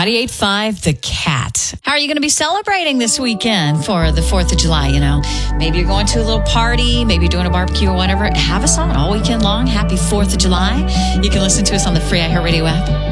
98.5 The Cat. How are you going to be celebrating this weekend for the 4th of July? You know, maybe you're going to a little party, maybe you're doing a barbecue or whatever. Have us on all weekend long. Happy 4th of July. You can listen to us on the free iHeartRadio app